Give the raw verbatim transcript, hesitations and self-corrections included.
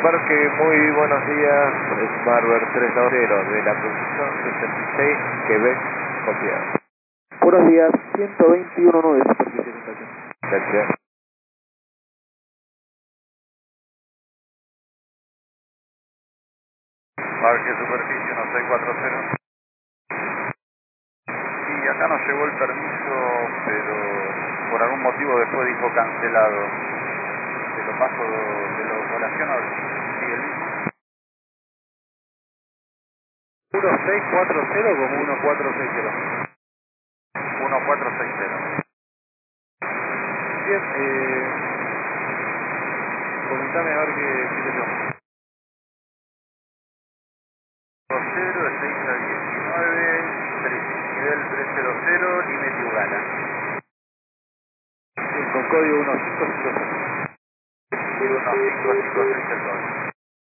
Parque, muy buenos días. Es Barber tres cero de la producción sesenta y seis, Quebec, copiado. Buenos días, ciento veintiuno nueve, superficie de contacto. Gracias. Parque superficie uno seis cuatro cero. Sí, acá nos llegó el permiso, pero por algún motivo después dijo cancelado. Te lo paso de la operación a ver si sigue el mismo. uno seis cuatro cero como uno cuatro seis cero. uno cuatro seis cero. Bien, eh, comentame a ver qué, qué te tomo. cero, seis a diecinueve, nivel trescientos, límite Ugala. Sí, con código uno cinco cinco cero. uno cinco cinco seis el código.